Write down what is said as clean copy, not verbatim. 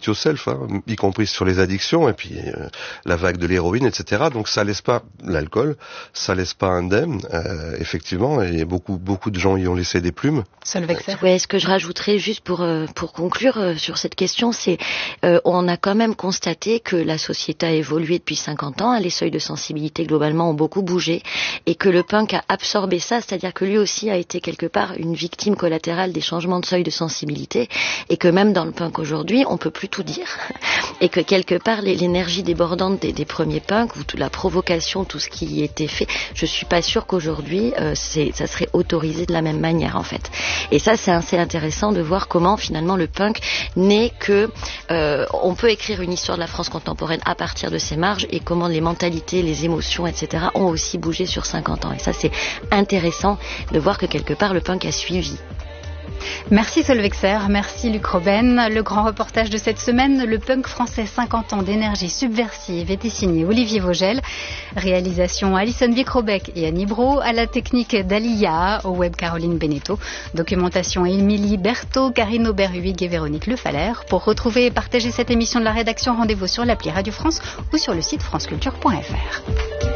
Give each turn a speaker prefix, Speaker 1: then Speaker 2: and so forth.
Speaker 1: yourself, y compris sur les addictions, et puis la vague de l'héroïne, etc. Donc ça laisse pas l'alcool, ça laisse pas indemne, effectivement, et beaucoup de gens y ont laissé des plumes.
Speaker 2: Ouais, ce que je rajouterais juste pour conclure sur cette question, c'est on a quand même constaté que la société a évolué depuis 50 ans, les seuils de sensibilité globalement ont beaucoup bougé, et que le punk a absorbé ça, c'est-à-dire que lui aussi a été quelque part une victime collatérale des changements de seuil de sensibilité, et que même dans le punk aujourd'hui, on peut plus tout dire, et que quelque part l'énergie débordante des premiers punks, ou toute la provocation, tout ce qui y était fait, je suis pas sûre qu'aujourd'hui ça serait autorisé de la même manière en fait. Et ça, c'est assez intéressant de voir comment finalement le punk n'est que on peut écrire une histoire de la France contemporaine à partir de ses marges, et comment les mentalités, les émotions, etc. ont aussi bougé sur 50 ans. Et ça, c'est intéressant de voir que quelque part le punk a suivi.
Speaker 3: Merci Solveig Serre, merci Luc Robben. Le grand reportage de cette semaine, le punk français 50 ans d'énergie subversive, était signé Olivier Vogel. Réalisation Alison Vic-Robec et Annie Brault, à la technique d'Alia, au web Caroline Beneteau. Documentation Émilie Berthaud, Karine Aubert-Huyghe et Véronique Lefaller. Pour retrouver et partager cette émission de la rédaction, rendez-vous sur l'appli Radio France ou sur le site franceculture.fr.